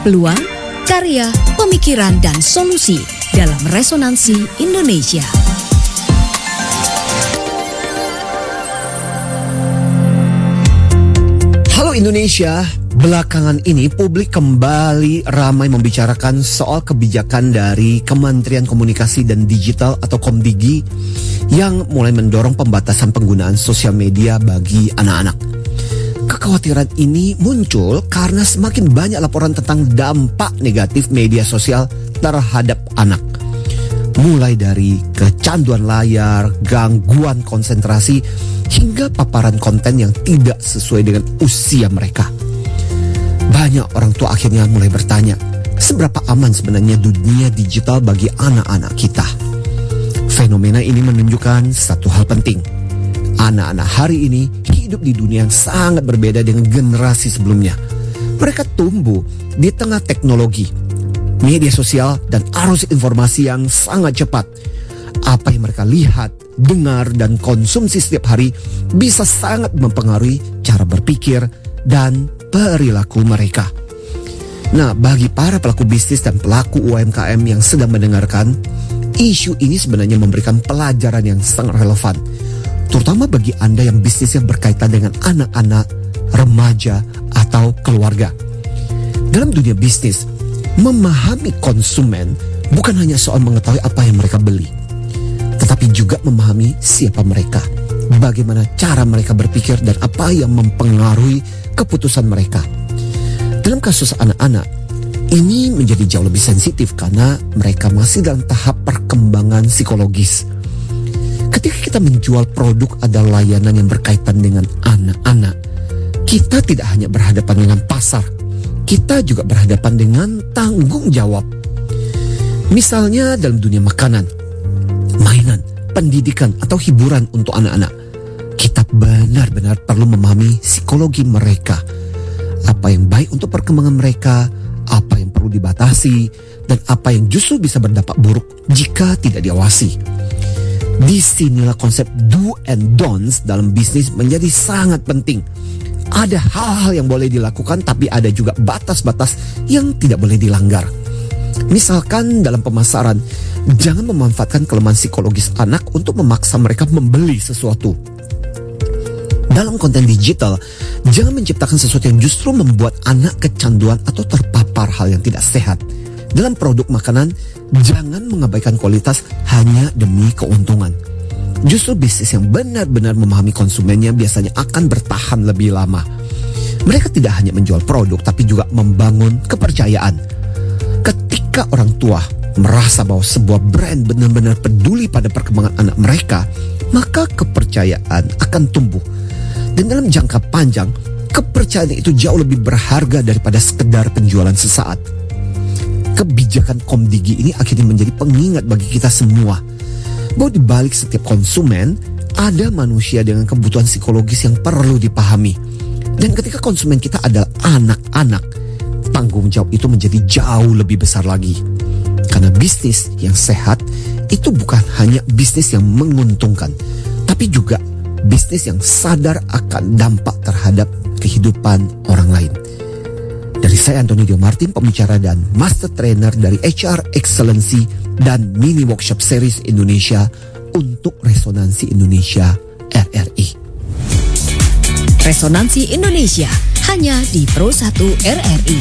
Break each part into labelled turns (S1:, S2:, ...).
S1: peluang, karya, pemikiran, dan solusi dalam Resonansi Indonesia.
S2: Halo Indonesia, belakangan ini publik kembali ramai membicarakan soal kebijakan dari Kementerian Komunikasi dan Digital atau Komdigi yang mulai mendorong pembatasan penggunaan sosial media bagi anak-anak. Kekhawatiran ini muncul karena semakin banyak laporan tentang dampak negatif media sosial terhadap anak. Mulai dari kecanduan layar, gangguan konsentrasi, hingga paparan konten yang tidak sesuai dengan usia mereka. Banyak orang tua akhirnya mulai bertanya, seberapa aman sebenarnya dunia digital bagi anak-anak kita? Fenomena ini menunjukkan satu hal penting. Anak-anak hari ini hidup di dunia yang sangat berbeda dengan generasi sebelumnya. Mereka tumbuh di tengah teknologi, media sosial, dan arus informasi yang sangat cepat. Apa yang mereka lihat, dengar, dan konsumsi setiap hari bisa sangat mempengaruhi cara berpikir dan perilaku mereka. Nah, bagi para pelaku bisnis dan pelaku UMKM yang sedang mendengarkan, isu ini sebenarnya memberikan pelajaran yang sangat relevan, terutama bagi Anda yang bisnisnya berkaitan dengan anak-anak, remaja, atau keluarga. Dalam dunia bisnis, memahami konsumen bukan hanya soal mengetahui apa yang mereka beli, tetapi juga memahami siapa mereka, bagaimana cara mereka berpikir, dan apa yang mempengaruhi keputusan mereka. Dalam kasus anak-anak, ini menjadi jauh lebih sensitif karena mereka masih dalam tahap perkembangan psikologis. Ketika kita menjual produk atau layanan yang berkaitan dengan anak-anak, kita tidak hanya berhadapan dengan pasar, kita juga berhadapan dengan tanggung jawab. Misalnya dalam dunia makanan, mainan, pendidikan, atau hiburan untuk anak-anak, kita benar-benar perlu memahami psikologi mereka. Apa yang baik untuk perkembangan mereka, apa yang perlu dibatasi, dan apa yang justru bisa berdampak buruk jika tidak diawasi. Disinilah konsep do and don'ts dalam bisnis menjadi sangat penting. Ada hal-hal yang boleh dilakukan, tapi ada juga batas-batas yang tidak boleh dilanggar. Misalkan dalam pemasaran, jangan memanfaatkan kelemahan psikologis anak untuk memaksa mereka membeli sesuatu. Dalam konten digital, jangan menciptakan sesuatu yang justru membuat anak kecanduan atau terpapar hal yang tidak sehat. Dalam produk makanan, jangan mengabaikan kualitas hanya demi keuntungan. Justru bisnis yang benar-benar memahami konsumennya biasanya akan bertahan lebih lama. Mereka tidak hanya menjual produk, tapi juga membangun kepercayaan. Ketika orang tua merasa bahwa sebuah brand benar-benar peduli pada perkembangan anak mereka, maka kepercayaan akan tumbuh. Dan dalam jangka panjang, kepercayaan itu jauh lebih berharga daripada sekedar penjualan sesaat. Kebijakan Komdigi ini akhirnya menjadi pengingat bagi kita semua bahwa di balik setiap konsumen ada manusia dengan kebutuhan psikologis yang perlu dipahami. Dan ketika konsumen kita adalah anak-anak, tanggung jawab itu menjadi jauh lebih besar lagi. Karena bisnis yang sehat itu bukan hanya bisnis yang menguntungkan, tapi juga bisnis yang sadar akan dampak terhadap kehidupan orang lain. Dari saya Antoni Dio Martin, pembicara dan master trainer dari HR Excellency dan mini workshop series Indonesia untuk Resonansi Indonesia RRI.
S1: Resonansi Indonesia hanya di Pro 1 RRI.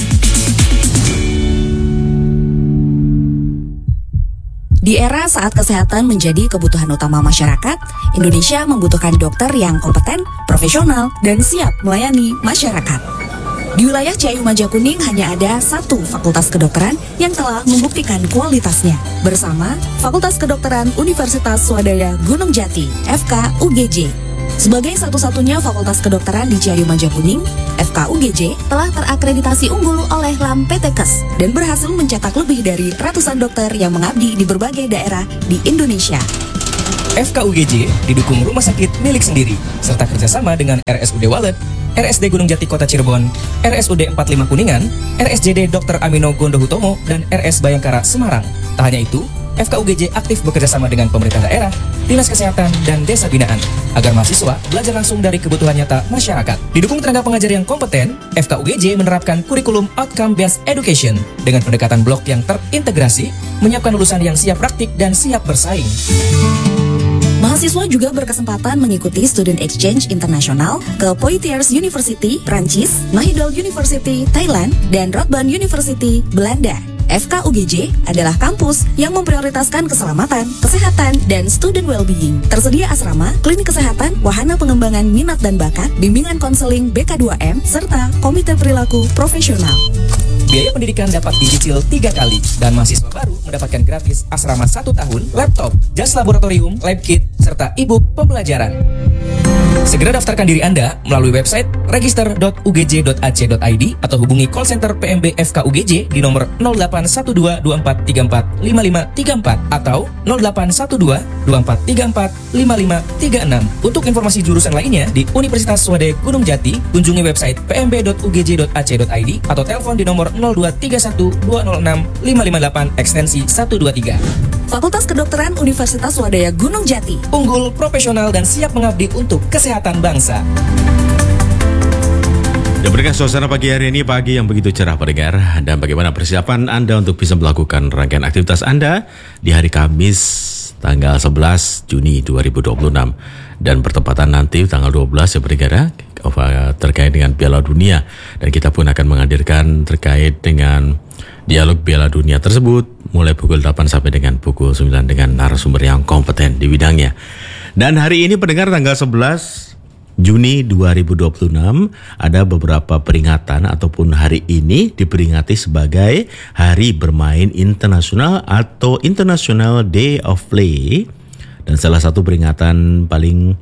S1: Di era saat kesehatan menjadi kebutuhan utama masyarakat, Indonesia membutuhkan dokter yang kompeten, profesional, dan siap melayani masyarakat. Di wilayah Ciayu Majakuning hanya ada satu fakultas kedokteran yang telah membuktikan kualitasnya bersama Fakultas Kedokteran Universitas Swadaya Gunung Jati, FKUGJ. Sebagai satu-satunya fakultas kedokteran di Ciayu Majakuning, FKUGJ telah terakreditasi unggul oleh LAM PTKes dan berhasil mencetak lebih dari ratusan dokter yang mengabdi di berbagai daerah di Indonesia.
S3: FKUGJ didukung rumah sakit milik sendiri serta kerjasama dengan RSUD Walet, RSD Gunung Jati Kota Cirebon, RSUD 45 Kuningan, RSJD Dr. Amino Gondo Hutomo, dan RS Bayangkara Semarang. Tak hanya itu, FKUGJ aktif bekerjasama dengan pemerintah daerah, dinas kesehatan, dan desa binaan agar mahasiswa belajar langsung dari kebutuhan nyata masyarakat. Didukung tenaga pengajar yang kompeten, FKUGJ menerapkan kurikulum outcome-based education dengan pendekatan blok yang terintegrasi, menyiapkan lulusan yang siap praktik dan siap bersaing.
S1: Mahasiswa juga berkesempatan mengikuti student exchange internasional ke Poitiers University, Prancis, Mahidol University, Thailand, dan Radboud University, Belanda. FKUGJ adalah kampus yang memprioritaskan keselamatan, kesehatan, dan student well-being. Tersedia asrama, klinik kesehatan, wahana pengembangan minat dan bakat, bimbingan konseling BK2M, serta komite perilaku profesional.
S3: Biaya pendidikan dapat dicicil 3 kali dan mahasiswa baru mendapatkan gratis asrama 1 tahun, laptop, jas laboratorium, lab kit, serta e-book pembelajaran. Segera daftarkan diri Anda melalui website register.ugj.ac.id atau hubungi call center PMB FKUGJ di nomor 081224345534 atau 081224345536. Untuk informasi jurusan lainnya di Universitas Swadaya Gunung Jati, kunjungi website pmb.ugj.ac.id atau telepon di nomor 0231206558 ekstensi 123.
S1: Fakultas Kedokteran Universitas Swadaya Gunung Jati.
S3: Unggul, profesional, dan siap mengabdi untuk kesehatan bangsa.
S4: Dan berikan suasana pagi hari ini, pagi yang begitu cerah pendengar. Dan bagaimana persiapan Anda untuk bisa melakukan rangkaian aktivitas Anda di hari Kamis tanggal 11 Juni 2026. Dan bertepatan nanti tanggal 12 ya pendengar, terkait dengan Piala Dunia. Dan kita pun akan menghadirkan terkait dengan dialog Piala Dunia tersebut mulai pukul 8 sampai dengan pukul 9 dengan narasumber yang kompeten di bidangnya. Dan hari ini pendengar tanggal 11 Juni 2026 ada beberapa peringatan ataupun hari ini diperingati sebagai Hari Bermain Internasional atau International Day of Play. Dan salah satu peringatan paling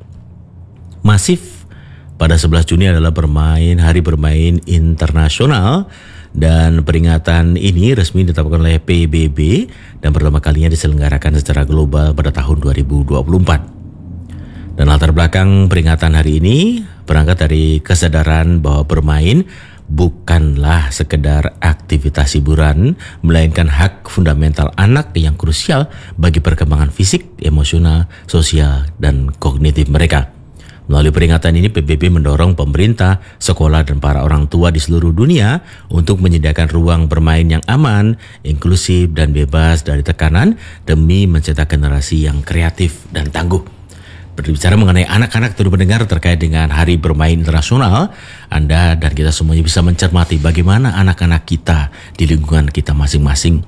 S4: masif pada 11 Juni adalah Hari Bermain Internasional. Dan peringatan ini resmi ditetapkan oleh PBB dan pertama kalinya diselenggarakan secara global pada tahun 2024. Dan latar belakang peringatan hari ini berangkat dari kesadaran bahwa bermain bukanlah sekedar aktivitas hiburan, melainkan hak fundamental anak yang krusial bagi perkembangan fisik, emosional, sosial, dan kognitif mereka. Melalui peringatan ini, PBB mendorong pemerintah, sekolah, dan para orang tua di seluruh dunia untuk menyediakan ruang bermain yang aman, inklusif, dan bebas dari tekanan demi mencetak generasi yang kreatif dan tangguh. Berbicara mengenai anak-anak turut mendengar terkait dengan Hari Bermain Internasional, Anda dan kita semuanya bisa mencermati bagaimana anak-anak kita di lingkungan kita masing-masing.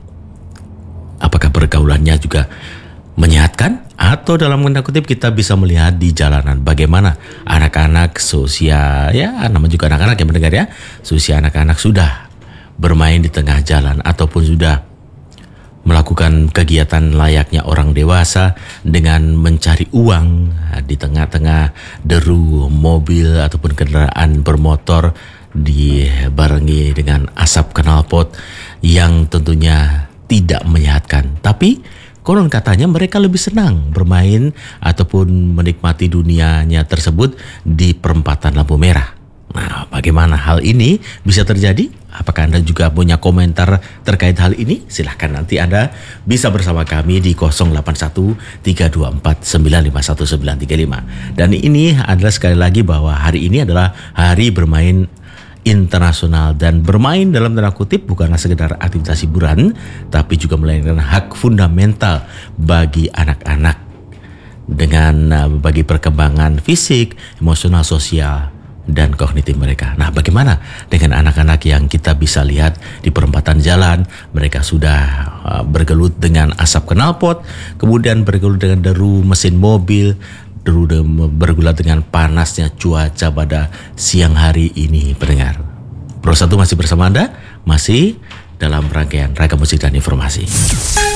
S4: Apakah pergaulannya juga menyehatkan? Atau dalam tanda kutip kita bisa melihat di jalanan bagaimana anak-anak seusia, ya nama juga anak-anak yang mendengar ya, seusia anak-anak sudah bermain di tengah jalan ataupun sudah melakukan kegiatan layaknya orang dewasa dengan mencari uang di tengah-tengah deru mobil ataupun kendaraan bermotor dibarengi dengan asap knalpot yang tentunya tidak menyehatkan. Tapi konon katanya mereka lebih senang bermain ataupun menikmati dunianya tersebut di perempatan lampu merah. Nah, bagaimana hal ini bisa terjadi? Apakah Anda juga punya komentar terkait hal ini? Silahkan nanti Anda bisa bersama kami di 081-324-951935. Dan ini adalah sekali lagi bahwa hari ini adalah Hari Bermain Internasional, dan bermain dalam tanda kutip bukanlah sekedar aktivitas hiburan, tapi juga melainkan hak fundamental bagi anak-anak dengan bagi perkembangan fisik, emosional, sosial, dan kognitif mereka. Nah, bagaimana dengan anak-anak yang kita bisa lihat di perempatan jalan, mereka sudah bergelut dengan asap knalpot, kemudian bergelut dengan deru mesin mobil, bergulat dengan panasnya cuaca pada siang hari ini pendengar. Pro 1 masih bersama Anda, masih dalam rangkaian Ragam Musik dan Informasi.